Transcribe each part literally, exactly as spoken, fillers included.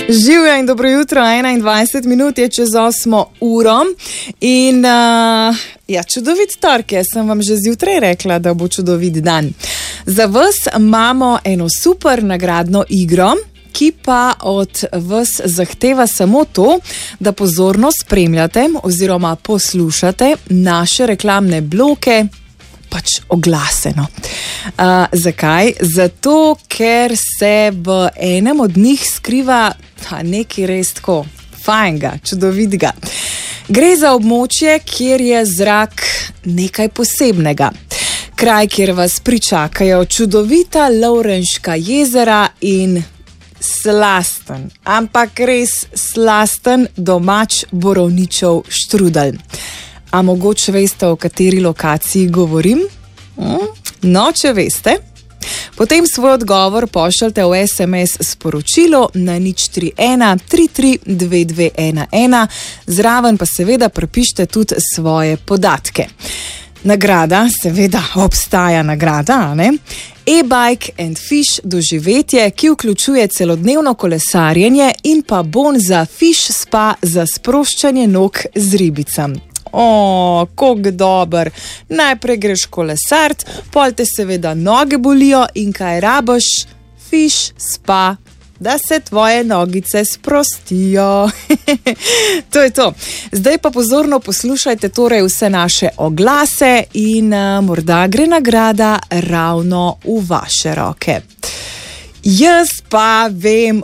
Živja in dobro jutro, enaindvajset minut je čez osmo uro in uh, ja, čudovit tork, jaz sem vam že zjutraj rekla, da bo čudovit dan. Za vas imamo eno super nagradno igro, ki pa od vas zahteva samo to, da pozorno spremljate oziroma poslušate naše reklamne bloke, pač oglaseno. Uh, zakaj? Zato, ker se v enem od njih skriva ha, nekaj res tako fajnega, čudovitega. Gre za območje, kjer je zrak nekaj posebnega. Kraj, kjer vas pričakajo čudovita Lovrenška jezera in slasten, ampak res slasten domač borovničev štrudel. A mogoče veste, o kateri lokaciji govorim? No, če veste, potem svoj odgovor pošljite v es em es sporočilo na nič tri ena tri tri dve dve ena ena, zraven pa seveda prepišite tudi svoje podatke. Nagrada, seveda obstaja nagrada, ne? E-bike and fish doživetje, ki vključuje celodnevno kolesarjenje in pa bon za fish spa za sproščanje nog z ribicam. O, kako dober. Najprej greš kolesart, pol te seveda noge bolijo in kaj rabiš? Fish spa, da se tvoje nogice sprostijo. To je to. Zdaj pa pozorno poslušajte torej vse naše oglase in uh, morda gre nagrada ravno v vaše roke. Jaz pa vem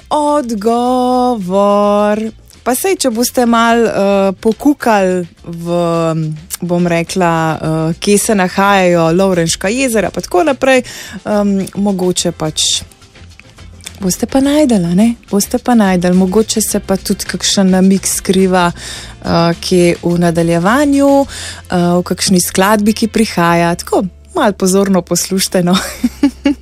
odgovor. Pa sej, če boste mal uh, pokukali v, bom rekla, uh, kje se nahajajo Lovrenška jezera, pa tako naprej, um, mogoče pač boste pa najdela, ne? Boste pa najdeli, mogoče se pa tudi kakšen namig skriva, uh, kje v nadaljevanju, uh, v kakšni skladbi, ki prihaja, tako, malo pozorno poslušajte, no.